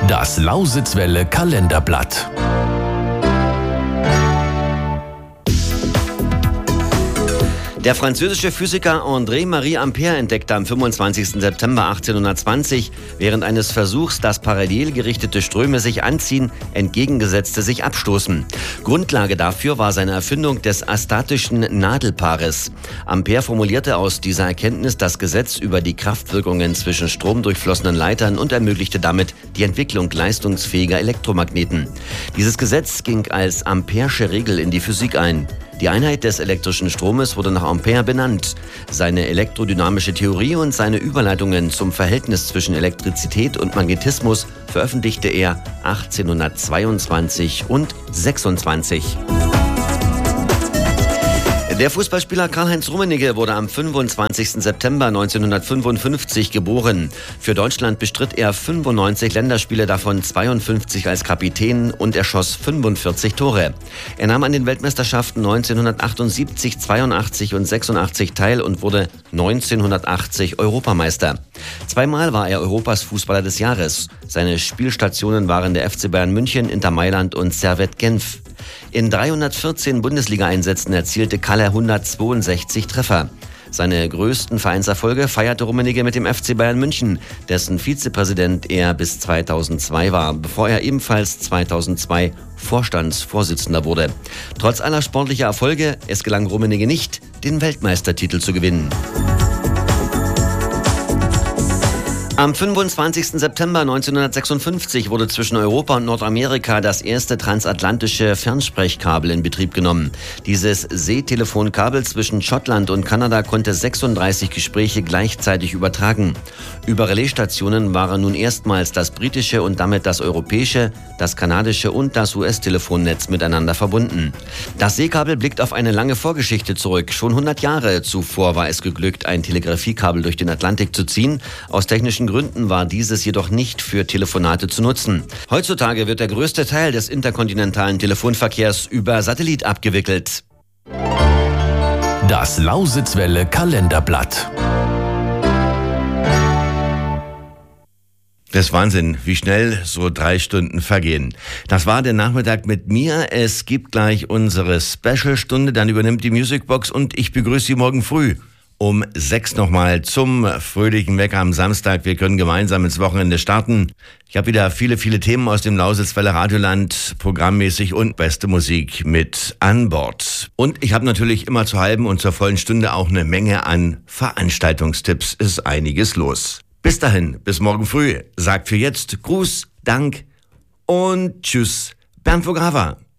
Das Lausitzwelle Kalenderblatt. Der französische Physiker André-Marie Ampère entdeckte am 25. September 1820 während eines Versuchs, dass parallel gerichtete Ströme sich anziehen, entgegengesetzte sich abstoßen. Grundlage dafür war seine Erfindung des astatischen Nadelpaares. Ampère formulierte aus dieser Erkenntnis das Gesetz über die Kraftwirkungen zwischen stromdurchflossenen Leitern und ermöglichte damit die Entwicklung leistungsfähiger Elektromagneten. Dieses Gesetz ging als Ampere'sche Regel in die Physik ein. Die Einheit des elektrischen Stromes wurde nach Ampère benannt. Seine elektrodynamische Theorie und seine Überleitungen zum Verhältnis zwischen Elektrizität und Magnetismus veröffentlichte er 1822 und 26. Der Fußballspieler Karl-Heinz Rummenigge wurde am 25. September 1955 geboren. Für Deutschland bestritt er 95 Länderspiele, davon 52 als Kapitän, und er schoss 45 Tore. Er nahm an den Weltmeisterschaften 1978, 82 und 86 teil und wurde 1980 Europameister. Zweimal war er Europas Fußballer des Jahres. Seine Spielstationen waren der FC Bayern München, Inter Mailand und Servette Genf. In 314 Bundesliga-Einsätzen erzielte Kalle 162 Treffer. Seine größten Vereinserfolge feierte Rummenigge mit dem FC Bayern München, dessen Vizepräsident er bis 2002 war, bevor er ebenfalls 2002 Vorstandsvorsitzender wurde. Trotz aller sportlicher Erfolge, es gelang Rummenigge nicht, den Weltmeistertitel zu gewinnen. Am 25. September 1956 wurde zwischen Europa und Nordamerika das erste transatlantische Fernsprechkabel in Betrieb genommen. Dieses Seetelefonkabel zwischen Schottland und Kanada konnte 36 Gespräche gleichzeitig übertragen. Über Relaisstationen waren nun erstmals das britische und damit das europäische, das kanadische und das US-Telefonnetz miteinander verbunden. Das Seekabel blickt auf eine lange Vorgeschichte zurück. Schon 100 Jahre zuvor war es geglückt, ein Telegrafiekabel durch den Atlantik zu ziehen. Aus technischen Gründen war dieses jedoch nicht für Telefonate zu nutzen. Heutzutage wird der größte Teil des interkontinentalen Telefonverkehrs über Satellit abgewickelt. Das Lausitzwelle Kalenderblatt. Das ist Wahnsinn, wie schnell so 3 Stunden vergehen. Das war der Nachmittag mit mir. Es gibt gleich unsere Special-Stunde, dann übernimmt die Musicbox und ich begrüße Sie morgen früh um 6 nochmal zum fröhlichen Wecker am Samstag. Wir können gemeinsam ins Wochenende starten. Ich habe wieder viele Themen aus dem Lausitzwelle Radioland, programmmäßig, und beste Musik mit an Bord. Und ich habe natürlich immer zur halben und zur vollen Stunde auch eine Menge an Veranstaltungstipps. Ist einiges los. Bis dahin, bis morgen früh. Sagt für jetzt Gruß, Dank und Tschüss. Bernd Vogava.